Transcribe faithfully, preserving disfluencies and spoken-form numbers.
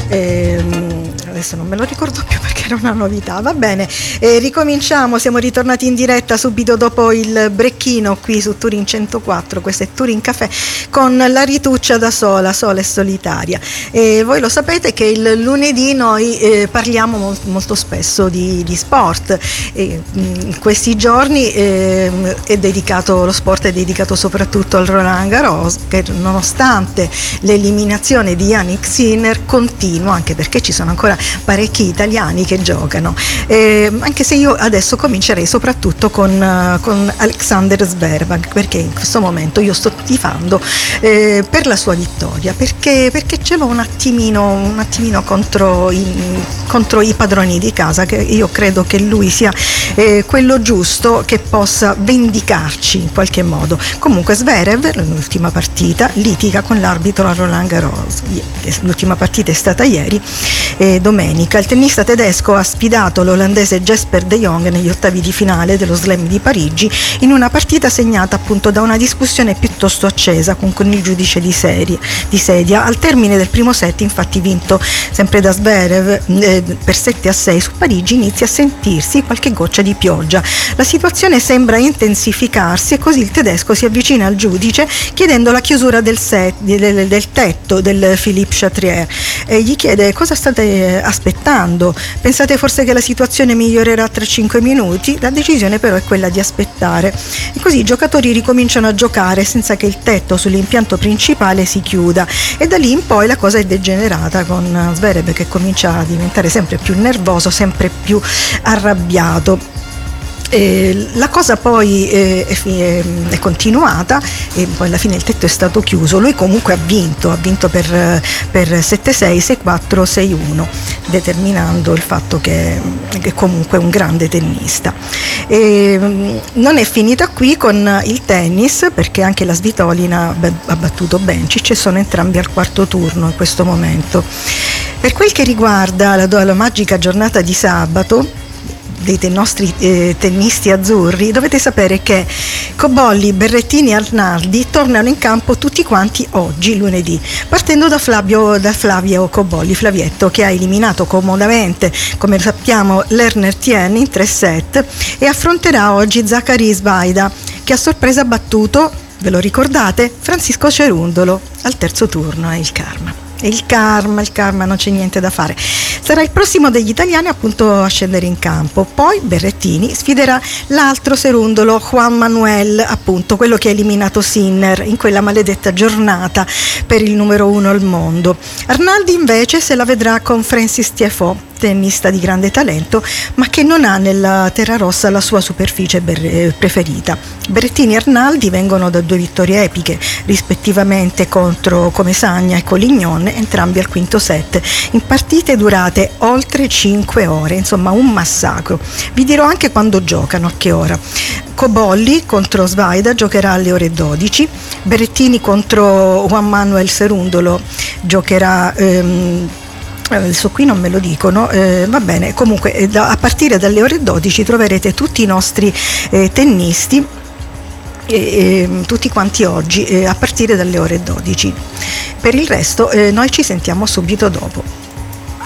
ehm, adesso non me lo ricordo più perché era una novità. Va bene, eh, ricominciamo, siamo ritornati in diretta subito dopo il brecchino qui su Turin centoquattro. Questo è Turin Café con la Rituccia da sola, sola e solitaria. E voi lo sapete che il lunedì noi eh, parliamo mo- molto spesso di, di sport, e in questi giorni eh, è dedicato, lo sport è dedicato soprattutto al Roland Garros, che nonostante l'eliminazione di Jannik Sinner continua, anche perché ci sono ancora parecchi italiani che giocano, eh, anche se io adesso comincerei soprattutto con, uh, con Alexander Zverev, perché in questo momento io sto tifando eh, per la sua vittoria, perché, perché ce l'ho un attimino, un attimino contro i, contro i padroni di casa, che io credo che lui sia eh, quello giusto che possa vendicarci in qualche modo. Comunque Zverev, l'ultima partita, litiga con l'arbitro a Roland Garros. L'ultima partita è stata ieri, eh, domenica. Il tennista tedesco ha sfidato l'olandese Jesper de Jong negli ottavi di finale dello Slam di Parigi, in una partita segnata appunto da una discussione piuttosto accesa con, con il giudice di, serie, di sedia. Al termine del primo set, infatti vinto sempre da Zverev eh, per sette a sei, su Parigi inizia a sentirsi qualche goccia di pioggia. La situazione sembra intensificarsi e così il tedesco si avvicina al giudice chiedendo la chiusura del, set, del, del tetto del Philippe Chatrier e gli chiede: cosa state aspettando? Pensate forse che la situazione migliorerà tra cinque minuti? La decisione però è quella di aspettare, e così i giocatori ricominciano a giocare senza che il tetto sull'impianto principale si chiuda, e da lì in poi la cosa è degenerata, con Zverev che comincia a diventare sempre più nervoso, sempre più arrabbiato. Eh, la cosa poi eh, è, è continuata e poi alla fine il tetto è stato chiuso. Lui comunque ha vinto, ha vinto per, per sette sei, sei quattro, sei uno, determinando il fatto che, che comunque è un grande tennista. E non è finita qui con il tennis, perché anche la Svitolina ha battuto Bencic e sono entrambi al quarto turno in questo momento. Per quel che riguarda la, la magica giornata di sabato dei nostri eh, tennisti azzurri, dovete sapere che Cobolli, Berrettini e Arnaldi tornano in campo tutti quanti oggi, lunedì, partendo da Flavio, da Flavio Cobolli, Flavietto, che ha eliminato comodamente, come sappiamo, Lerner Tien in tre set, e affronterà oggi Zaccarie Svaida, che a sorpresa ha battuto, ve lo ricordate, Francisco Cerundolo al terzo turno. È il karma. Il karma, il karma, non c'è niente da fare. Sarà il prossimo degli italiani appunto a scendere in campo. Poi Berrettini sfiderà l'altro serundolo, Juan Manuel, appunto quello che ha eliminato Sinner in quella maledetta giornata per il numero uno al mondo. Arnaldi invece se la vedrà con Francis Tiafoe, tennista di grande talento, ma che non ha nella terra rossa la sua superficie ber- preferita. Berrettini e Arnaldi vengono da due vittorie epiche, rispettivamente contro Comesagna e Collignon, entrambi al quinto set, in partite durate oltre cinque ore, insomma un massacro. Vi dirò anche quando giocano, a che ora. Cobolli contro Svaida giocherà alle ore dodici, Berrettini contro Juan Manuel Cerundolo giocherà ehm, adesso qui non me lo dicono, eh, va bene, comunque eh, da, a partire dalle ore dodici troverete tutti i nostri eh, tennisti, eh, eh, tutti quanti oggi, eh, a partire dalle ore dodici. Per il resto eh, noi ci sentiamo subito dopo.